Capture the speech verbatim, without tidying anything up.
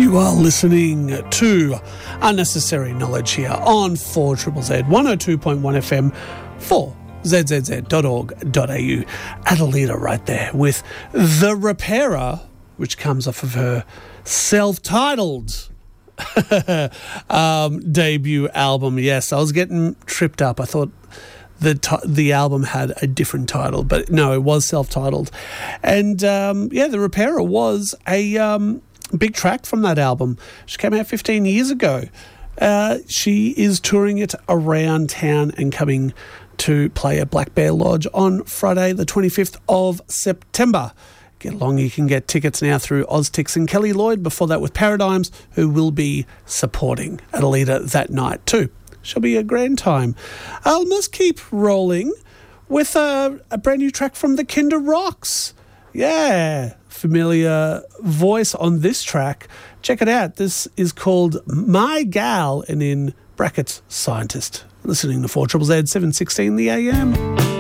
You are listening to Unnecessary Knowledge here on four Z Z Z, one oh two point one F M, four Z Z Z dot org dot A U. Adelita right there with The Repairer, which comes off of her self-titled um, debut album. Yes, I was getting tripped up. I thought the t- the album had a different title, but no, it was self-titled. And um, yeah, The Repairer was a um, big track from that album. She came out fifteen years ago. Uh, she is touring it around town and coming to play at Black Bear Lodge on Friday the twenty-fifth of September. Get along, you can get tickets now through Oztix and Kelly Lloyd. Before that with Paradigms, who will be supporting Adelita that night too. Shall be a grand time. Uh, let's keep rolling with a, a brand new track from the Kinder Rocks. Yeah, familiar voice on this track. Check it out. This is called My Gal, and in brackets, Scientist. Listening to four Z Z Z, seven sixteen the A M.